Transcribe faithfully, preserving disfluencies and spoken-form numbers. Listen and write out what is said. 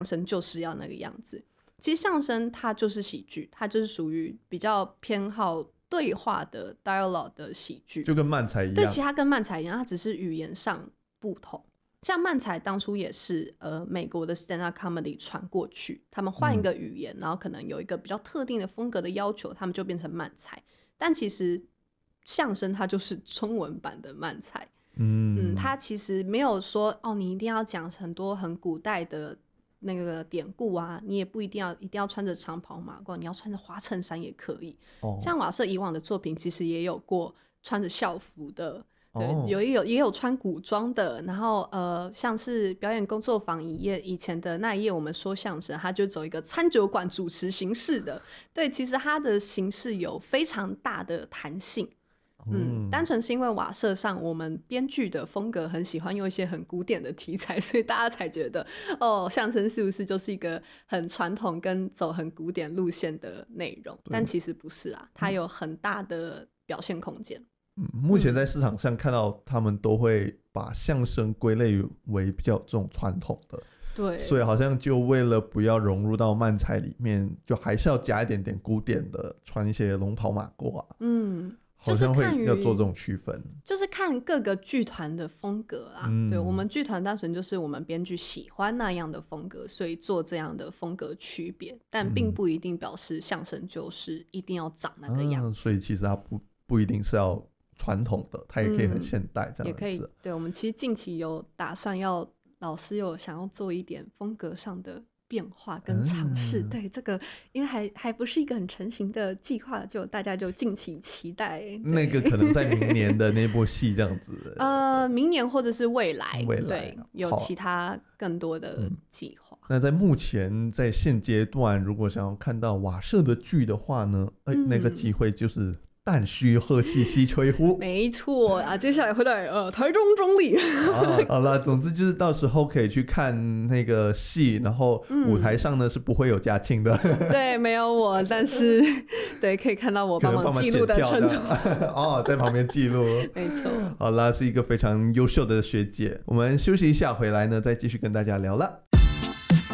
声就是要那个样子。其实相声它就是喜剧，它就是属于比较偏好对话的 dialogue 的喜剧， 就跟漫才一样。 对，其实它跟漫才一样，它只是语言上不同。像漫才当初也是呃美国的 stand up comedy 传过去，他们换一个语言、嗯、然后可能有一个比较特定的风格的要求，他们就变成漫才。但其实相声它就是中文版的漫才，嗯嗯，它其实没有说哦你一定要讲很多很古代的那个典故啊，你也不一定要一定要穿着长袍马褂，你要穿着花衬衫也可以、哦、像瓦舍以往的作品其实也有过穿着校服的，对，哦、有也有也有穿古装的，然后呃，像是表演工作坊一页以前的那一页，我们说相声，他就走一个餐酒馆主持形式的，对，其实它的形式有非常大的弹性。嗯，单纯是因为瓦舍上我们编剧的风格很喜欢用一些很古典的题材，所以大家才觉得哦，相声是不是就是一个很传统跟走很古典路线的内容？但其实不是啊，它有很大的表现空间。 嗯，目前在市场上看到他们都会把相声归类为比较这种传统的， 对， 所以好像就为了不要融入到漫才里面，就还是要加一点点古典的，穿一些龙袍马褂、啊、嗯，好像会要做这种区分， 就是看各个剧团的风格啊、嗯、对，我们剧团单纯就是我们编剧喜欢那样的风格，所以做这样的风格区别，但并不一定表示相声就是一定要长那个样子、 啊、所以其实它 不, 不一定是要传统的，它也可以很现代这样子、嗯、 也可以。对，我们其实近期有打算要老师有想要做一点风格上的变化跟尝试、嗯、对，这个因为还还不是一个很成型的计划，就大家就敬请期待。 那个可能在明年的那部戏这样子呃，明年或者是未来，未来对，有其他更多的计划、嗯、 那在目前在现阶段如果想要看到瓦舍的剧的话呢、欸嗯、那个机会就是旦夕贺戏西吹呼， 没错啊，接下来回来呃台中中立啊，好了，总之就是到时候可以去看那个戏，然后舞台上呢、嗯、是不会有嘉庆的， 对，没有我，但是对可以看到我帮忙记录的程度哦，在旁边记录， 没错。 好啦，是一个非常优秀的学姐。我们休息一下，回来呢再继续跟大家聊了。